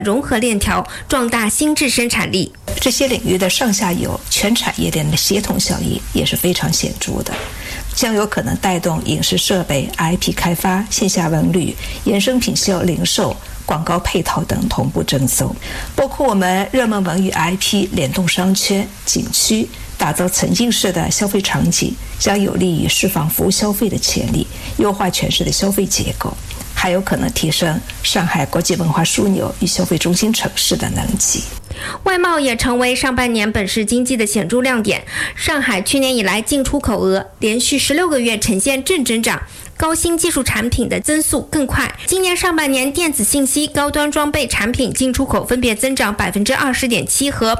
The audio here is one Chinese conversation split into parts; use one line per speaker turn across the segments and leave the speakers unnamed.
融合链条，壮大新制生产力。
这些领域的上下游全产业链的协同效应也是非常显著的，将有可能带动影视设备、IP 开发、线下文旅、衍生品零售、广告配套等同步增收，包括我们热门文娱 IP 联动商圈、景区，打造沉浸式的消费场景，将有利于释放服务消费的潜力，优化全市的消费结构，还有可能提升上海国际文化枢纽与消费中心城市的能级。
外贸也成为上半年本市经济的显著亮点。上海去年以来进出口额连续16个月呈现正增长，高新技术产品的增速更快。今年上半年，电子信息、高端装备产品进出口分别增长 20.7% 和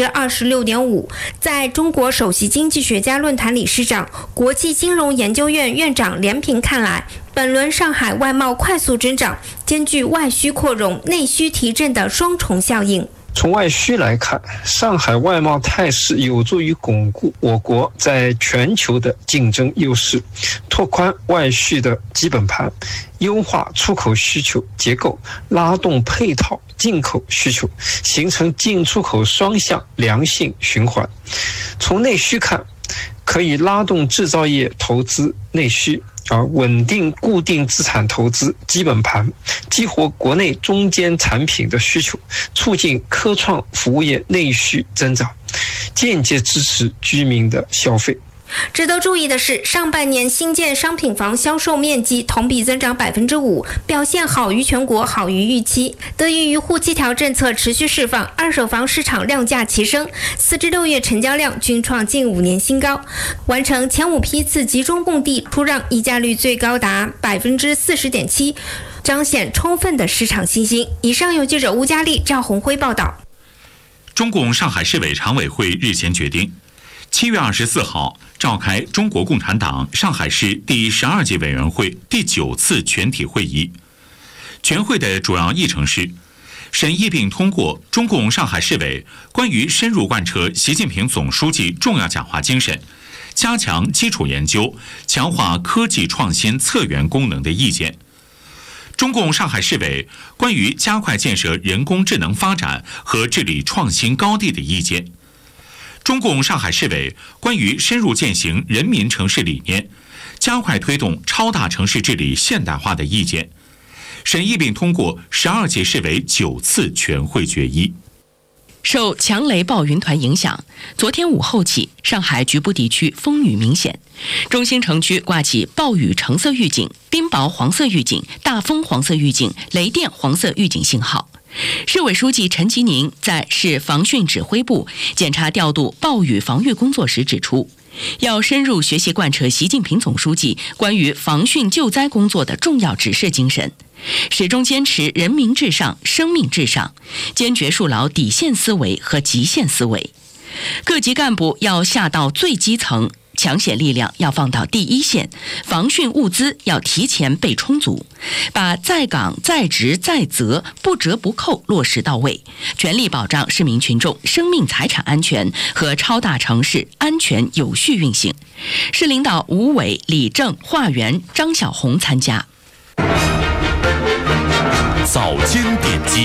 26.5%。在中国首席经济学家论坛理事长、国际金融研究院院长连平看来，本轮上海外贸快速增长，兼具外需扩容、内需提振的双重效应。
从外需来看，上海外贸态势有助于巩固我国在全球的竞争优势，拓宽外需的基本盘，优化出口需求结构，拉动配套进口需求，形成进出口双向良性循环。从内需看，可以拉动制造业投资内需，稳定固定资产投资基本盘，激活国内中间产品的需求，促进科创服务业内需增长，间接支持居民的消费。
值得注意的是，上半年新建商品房销售面积同比增长 5%， 表现好于全国，好于预期。得益于沪七条政策持续释放，二手房市场量价齐升，4至6月成交量均创近5年新高，完成前5批次集中供地出让议价率最高达 40.7%， 彰显充分的市场信心。以上由记者吴佳丽、赵红辉报道。
中共上海市委常委会日前决定，7月24号召开中国共产党上海市第12届委员会第9次全体会议。全会的主要议程是审议并通过中共上海市委关于深入贯彻习近平总书记重要讲话精神，加强基础研究，强化科技创新策源功能的意见。中共上海市委关于加快建设人工智能发展和治理创新高地的意见。中共上海市委关于深入践行人民城市理念，加快推动超大城市治理现代化的意见，审议并通过12届市委9次全会决议。
受强雷暴云团影响，昨天午后起，上海局部地区风雨明显，中心城区挂起暴雨橙色预警、冰雹黄色预警、大风黄色预警、雷电黄色预警信号。市委书记陈吉宁在市防汛指挥部检查调度暴雨防御工作时指出，要深入学习贯彻习近平总书记关于防汛救灾工作的重要指示精神，始终坚持人民至上、生命至上，坚决树牢底线思维和极限思维。各级干部要下到最基层，抢险力量要放到第一线，防汛物资要提前备充足，把在岗在职在责不折不扣落实到位，全力保障市民群众生命财产安全和超大城市安全有序运行。市领导吴伟、李正、华元、张小红参加。
早间点击，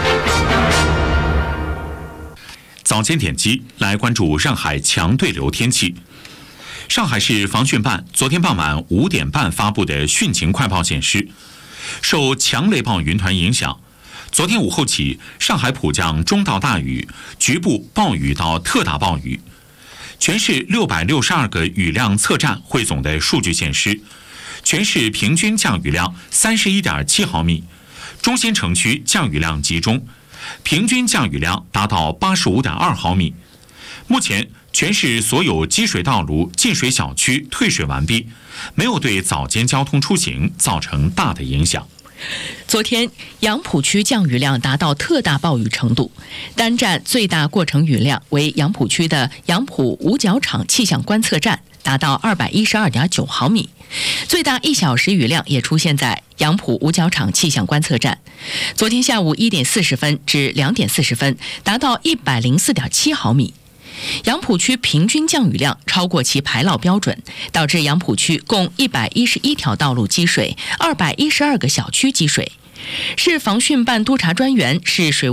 早间点击来关注上海强对流天气。上海市防汛办昨天傍晚5点半发布的汛情快报显示，受强雷暴云团影响，昨天午后起，上海普降中到大雨，局部暴雨到特大暴雨。全市662个雨量测站汇总的数据显示，全市平均降雨量31.7毫米，中心城区降雨量集中，平均降雨量达到85.2毫米。目前全市所有积水道路、进水小区退水完毕，没有对早间交通出行造成大的影响。
昨天，杨浦区降雨量达到特大暴雨程度，单站最大过程雨量为杨浦区的杨浦五角场气象观测站，达到212.9毫米。最大1小时雨量也出现在杨浦五角场气象观测站，昨天下午1点40分至2点40分，达到104.7毫米。杨浦区平均降雨量超过其排涝标准，导致杨浦区共111条道路积水，212个小区积水。 市防汛办督察专员、市水务